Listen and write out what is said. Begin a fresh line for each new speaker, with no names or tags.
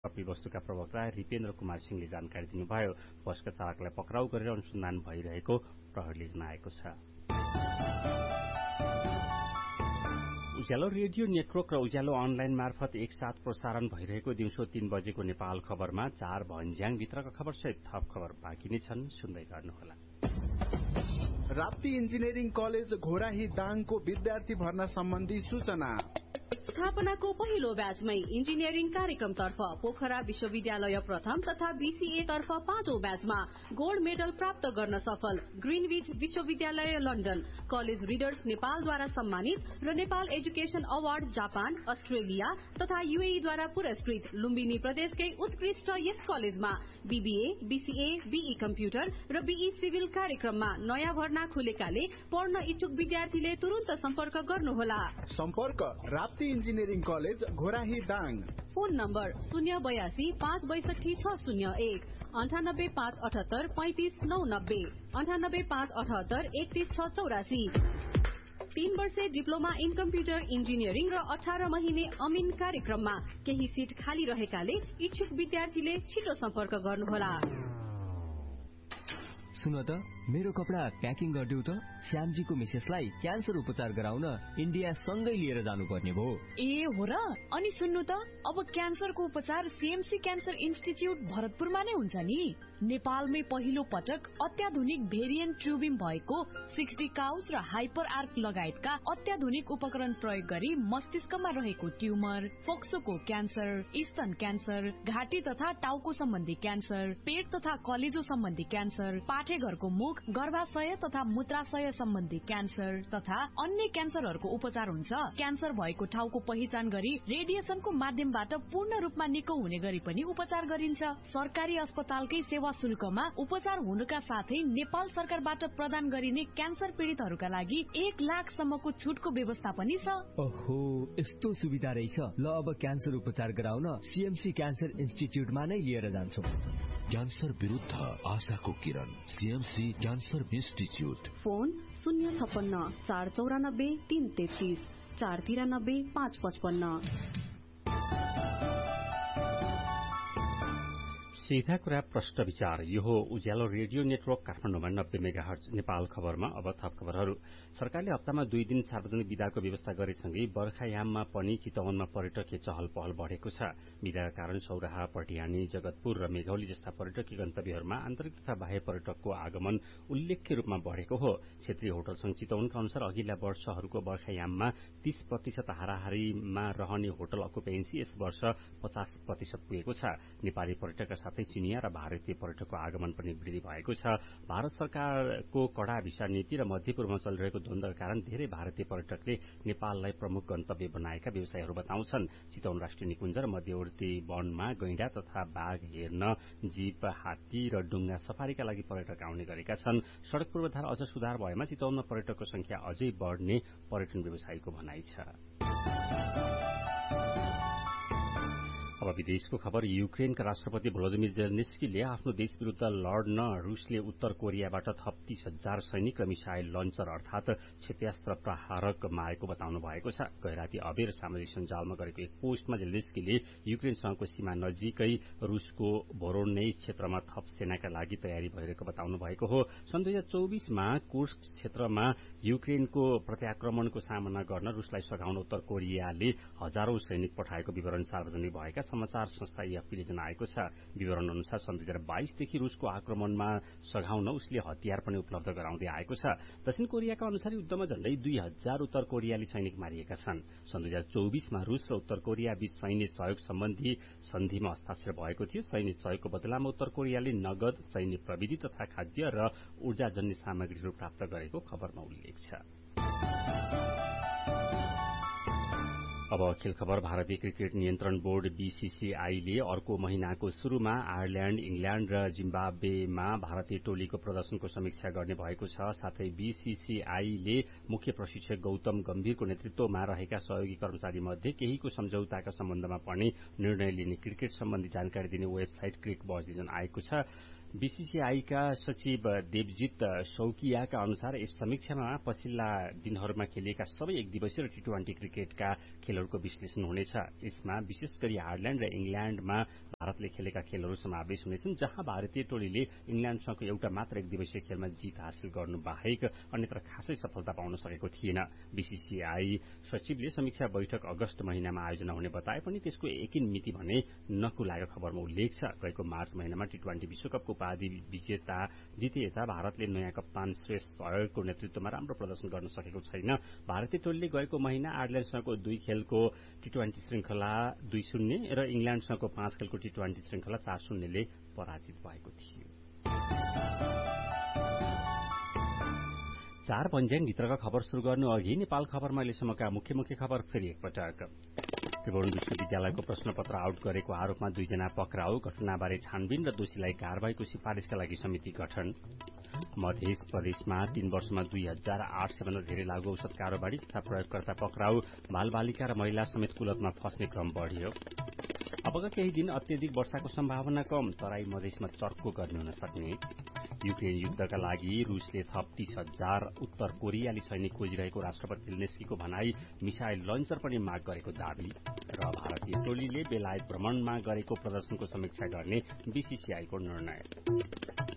वस्तुका प्रवक्ता रिपेन्द्र कुमार सिंहले जानकारी दिनुभयो। बसका चालकलाई पक्राउ गरेर अनुसन्धान भइरहेको प्रहरीले जनाएको छ। उज्यालो रेडियो नेटवर्क र उज्यालो अनलाइन मार्फत एकसाथ प्रसारण भइरहेको दिउँसो 3 बजेको नेपाल खबरमा 4 भन्ज्याङ भित्रका खबर सहित थप खबर बाँकी नै छन्, सुन्दै गर्नुहोला।
राप्ती इन्जिनियरिङ कलेज घोराही दाङको विद्यार्थी भर्ना सम्बन्धी सूचना।
स्थापनाको पहिलो ब्याचमै इन्जिनियरिङ कार्यक्रमतर्फ पोखरा विश्वविद्यालय प्रथम तथा बीसीए तर्फ 5औं ब्याचमा गोल्ड मेडल प्राप्त गर्न सफल ग्रीनविच विश्वविद्यालय लन्डन, कलेज रिडर्स नेपालद्वारा सम्मानित र Nepal education award Japan, Australia तथा यूएई द्वारा पुरस्कृत लुम्बिनी प्रदेशकै उत्कृष्ट यस कलेजमा बीबीए, बीसीए, बीई कम्प्युटर र बीई सिभिल कार्यक्रममा नयाँ भर्ना खुलेकाले पढ्न इच्छुक विद्यार्थीले तुरुन्त सम्पर्क गर्नुहोला।
सम्पर्क Rapti engineering college Ghorahi Dang.
Phone number 082 562 601 98 578 35 990 98 578 31 684। 3 वर्षे डिप्लोमा इन कम्प्युटर इन्जिनियरिङ र 18 महिने अमिन कार्यक्रममा केही सिट खाली रहेकाले इच्छुक विद्यार्थीले छिटो सम्पर्क गर्नुहोला।
सुन त, मेरो कपडा प्याकिङ गरिदेऊ त। श्यामजीको मिसेसलाई क्यान्सर उपचार गराउन इन्डिया सँगै लिएर जानुपर्ने भयो।
ए हो र? अनि सुन्नु त, अब क्यान्सरको उपचार सीएमसी क्यान्सर इन्स्टिच्युट भरतपुरमा नै हुन्छ नि। नेपालमै पहिलो पटक अत्याधुनिक भेरिएन्ट ट्युबिम भएको 60 काउस र हाइपर आर्क लगायतका अत्याधुनिक उपकरण प्रयोग गरी मस्तिष्कमा रहेको ट्युमर, फोक्सोको क्यान्सर, स्तन क्यान्सर, घाँटी तथा टाउको सम्बन्धी क्यान्सर, पेट तथा कलेजो सम्बन्धी क्यान्सर, पाठेघरको मुख, गर्भाशय तथा मूत्राशय सम्बन्धी क्यान्सर तथा अन्य क्यान्सरहरूको उपचार हुन्छ। क्यान्सर भएको ठाउँको पहिचान गरी रेडिएसनको माध्यमबाट पूर्ण रूपमा निको हुने गरी पनि उपचार गरिन्छ। सरकारी अस्पतालकै सेवा शुल्कमा उपचार हुनुका साथै नेपाल सरकारबाट प्रदान गरिने क्यान्सर पीडितहरूका लागि 1 लाख सम्मको छुटको व्यवस्था पनि छ।
ओहो, यस्तो सुविधा रहेछ। ल, अब क्यान्सर उपचार गराउन सीएमसी क्यान्सर इन्स्टिच्युटमा नै लिएर जान्छौं।
क्यान्सर विरुद्ध आशाको किरण, सीएमसी क्यान्सर इन्स्टिच्युट।
फोन 056 494 333 493 555।
सीधा कुरा प्रश्न विचार। यो हो उज्यालो रेडियो नेटवर्क काठमाडौँमा 90 मेगाहर्ज नेपाल खबरमा। अब थप खबरहरू। सरकारले हप्तामा 2 दिन सार्वजनिक विदाको व्यवस्था गरेसँगै बर्खायाममा पनि चितवनमा पर्यटकीय चहल पहल बढ़ेको छ। विदाका कारण सौराहा, पटिहानी, जगतपुर र मेघौली जस्ता पर्यटकीय गन्तव्यहरूमा आन्तरिक तथा बाह्य पर्यटकको आगमन उल्लेख्य रूपमा बढ़ेको हो। क्षेत्रीय होटल संघ चितवनका अनुसार अघिल्ला वर्षहरूको बर्खायाममा 30% हाराहारीमा रहने होटल अकुपेन्सी यस वर्ष 50% पुगेको छ। नेपाली पर्यटकका साथै चिनिया र भारतीय पर्यटकको आगमन पनि वृद्धि भएको छ। भारत सरकारको कड़ा भिसा नीति र मध्यपूर्वमा चलिरहेको द्वन्द्वका कारण धेरै भारतीय पर्यटकले नेपाललाई प्रमुख गन्तव्य बनाएका व्यवसायीहरू बताउँछन्। चितवन राष्ट्रिय निकुञ्ज र मध्यवर्ती वनमा गैंडा तथा बाघ हेर्न जीप, हात्ती र डुङ्गा सफारीका लागि पर्यटक आउने गरेका छन्। सड़क पूर्वाधार अझ सुधार भएमा चितवनमा पर्यटकको संख्या अझै बढ़ने पर्यटन व्यवसायीको भनाइ छ। अब विदेशको खबर। युक्रेनका राष्ट्रपति भ्लोदिमिर जेलेन्स्कीले आफ्नो देश विरूद्ध लड्न रूसले उत्तर कोरियाबाट थप 30,000 सैनिक र मिसाइल लन्चर अर्थात क्षेप्यास्त्र प्रहारक मागेको बताउनु भएको छ। गैराती अबेर सामाजिक सञ्जालमा गरेको एक पोस्टमा जेलेन्स्कीले युक्रेनसँगको सीमा नजिकै रूसको भोरोनै क्षेत्रमा थप सेनाका लागि तयारी भइरहेको बताउनु भएको हो। सन् 2024मा कुर्स्क क्षेत्रमा युक्रेनको प्रत्याक्रमणको सामना गर्न रूसलाई सघाउन उत्तर कोरियाले हजारौं सैनिक पठाएको विवरण सार्वजनिक भएका समाचार संस्था एएफपीले जनाएको छ। विवरण अनुसार सन् 2022 देखि रूसको आक्रमणमा सघाउन उसले हतियार पनि उपलब्ध गराउँदै आएको छ। दक्षिण कोरियाका अनुसार युद्धमा झण्डै 2000 उत्तर कोरियाली सैनिक मारिएका छन्। सन् 2024मा रूस र उत्तर कोरिया बीच सैन्य सहयोग सम्बन्धी सन्धिमा हस्ताक्षर भएको थियो। सैन्य सहयोगको बदलामा उत्तर कोरियाले नगद, सैन्य प्रविधि तथा खाद्य र ऊर्जाजन्य सामग्रीहरू प्राप्त गरेको खबरमा उल्लेख छ। अब खेल खबर। भारतीय क्रिकेट नियन्त्रण बोर्ड बीसीसीआईले अर्को महिनाको शुरूमा आयरल्याण्ड, इंग्ल्याण्ड र जिम्बाब्वेमा भारतीय टोलीको प्रदर्शनको समीक्षा गर्ने भएको छ। साथै बीसीसीआईले मुख्य प्रशिक्षक गौतम गम्भीरको नेतृत्वमा रहेका सहयोगी कर्मचारी मध्ये केहीको सम्झौताका सम्बन्धमा पर्ने निर्णय लिने क्रिकेट सम्बन्धी जानकारी दिने वेबसाइट क्रिक बजले जनाएको छ। बीसीसीआईका सचिव देवजित शौकियाका अनुसार यस समीक्षामा पछिल्ला दिनहरूमा खेलिएका सबै एक दिवसीय र टी20 क्रिकेटका खेलहरूको विश्लेषण हुनेछ। यसमा विशेष गरी आयरल्याण्ड र इंग्ल्याण्डमा भारतले खेलेका खेलहरू समावेश हुनेछन्, जहाँ भारतीय टोलीले इंग्ल्याण्डसँग एउटा मात्र एक दिवसीय खेलमा जीत हासिल गर्नु बाहेक अन्यत्र खासै सफलता पाउन सकेको थिएन। बीसीसीआई सचिवले समीक्षा बैठक अगस्त महिनामा आयोजना हुने बताए पनि त्यसको एकिन मिति भने नकुलाएको खबरमा उल्लेख छ। गएको मार्च महिनामा टी20 विश्वकपको उपाधि विजेता जिते यता भारतले नयाँ कप्तान श्रेयस अय्यरको नेतृत्वमा राम्रो प्रदर्शन गर्न सकेको छैन। भारतीय टोलीले गएको महिना आयरल्याण्डसँगको 2 खेलको टी20 श्रृंखला 2-0 र इंग्ल्याण्डसँगको 5 खेलको टी20 श्रृंखला 4-0 ले पराजित भएको थियो। 4 पञ्ज्याङभित्रका खबर शुरू गर्नु अघि नेपाल खबरमा अहिलेसम्मका मुख्य खबर फेरि एकपटक। त्रिभुवन विश्वविद्यालयको प्रश्नपत्र आउट गरेको आरोपमा 2 जना पक्राउ, घटनाबारे छानबिन र दोषीलाई कारबाहीको सिफारिशका लागि समिति गठन। मध्य प्रदेशमा 3 वर्षमा 2008 भन्दा धेरै लागू औषध कारोबारी तथा प्रयोगकर्ता पक्राउ, बालबालिका र महिला समेत कुलतमा फस्ने क्रम बढ्यो। अबका केही दिन अत्यधिक वर्षाको सम्भावना कम, तराई मधेसमा चर्को गर्मी हुन सक्ने। युक्रेन युद्धका लागि रूसले थप 30,000 उत्तर कोरियाली सैनिक खोजिरहेको राष्ट्रपति जेलेन्स्कीको भनाई, मिसाइल लन्चर पनि माग गरेको दावी र भारतीय टोलीले बेलायत भ्रमणमा गरेको प्रदर्शनको समीक्षा गर्ने बीसीसीआईको निर्णय।